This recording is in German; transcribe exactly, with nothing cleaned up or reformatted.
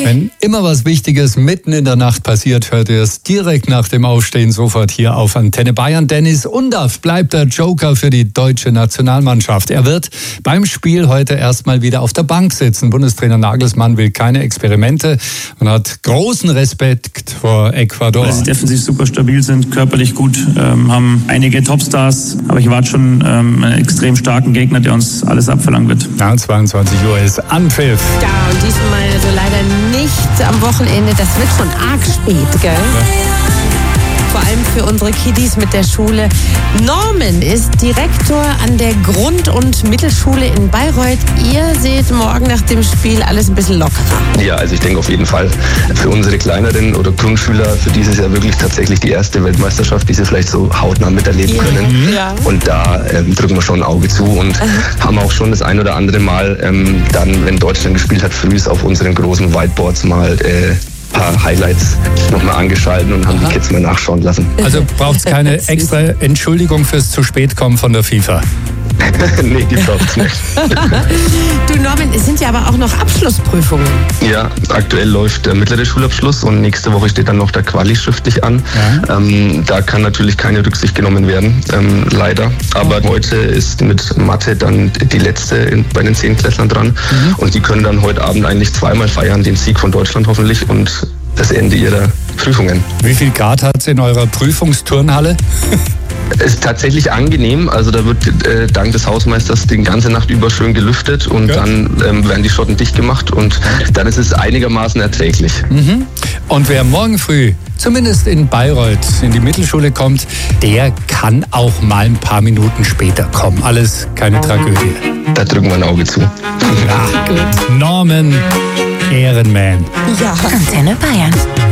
Wenn immer was Wichtiges mitten in der Nacht passiert, hört ihr es direkt nach dem Aufstehen sofort hier auf Antenne Bayern. Dennis Undaff bleibt der Joker für die deutsche Nationalmannschaft. Er wird beim Spiel heute erstmal wieder auf der Bank sitzen. Bundestrainer Nagelsmann will keine Experimente und hat großen Respekt vor Ecuador. Weil sie defensiv super stabil sind, körperlich gut, ähm, haben einige Topstars, aber ich warte schon ähm, einen extrem starken Gegner, der uns alles abverlangen wird. Ja, zweiundzwanzig Uhr ist Anpfiff. Ja, und diesmal so leider nicht am Wochenende. Das wird schon arg spät, gell? Ja. Vor allem für unsere Kiddies mit der Schule. Norman ist Direktor an der Grund- und Mittelschule in Bayreuth. Ihr seht morgen nach dem Spiel alles ein bisschen lockerer. Ja, also ich denke auf jeden Fall für unsere kleineren oder Grundschüler, für dieses Jahr wirklich tatsächlich die erste Weltmeisterschaft, die sie vielleicht so hautnah miterleben können. Ja. Und da ähm, drücken wir schon ein Auge zu und mhm. haben auch schon das ein oder andere Mal ähm, dann, wenn Deutschland gespielt hat, früh auf unseren großen Whiteboards mal äh, paar Highlights nochmal angeschaltet und haben Aha. die Kids mal nachschauen lassen. Also braucht es keine extra Entschuldigung fürs zu spät kommen von der FIFA? Nee, die braucht es nicht. Du Norman, es sind ja aber auch noch Abschlussprüfungen. Ja, aktuell läuft der mittlere Schulabschluss und nächste Woche steht dann noch der Quali schriftlich an. Ja. Ähm, da kann natürlich keine Rücksicht genommen werden, ähm, leider. Aber oh. heute ist mit Mathe dann die letzte in, bei den Zehnklässlern dran. Mhm. Und die können dann heute Abend eigentlich zweimal feiern, den Sieg von Deutschland hoffentlich und das Ende ihrer Prüfungen. Wie viel Grad hat es in eurer Prüfungsturnhalle? Ist tatsächlich angenehm, also da wird äh, dank des Hausmeisters die ganze Nacht über schön gelüftet und ja. dann ähm, werden die Schotten dicht gemacht und dann ist es einigermaßen erträglich. Mhm. Und wer morgen früh zumindest in Bayreuth in die Mittelschule kommt, der kann auch mal ein paar Minuten später kommen. Alles keine Tragödie. Da drücken wir ein Auge zu. Ja, gut. Norman, Ehrenman. Ja, Antenne Bayern.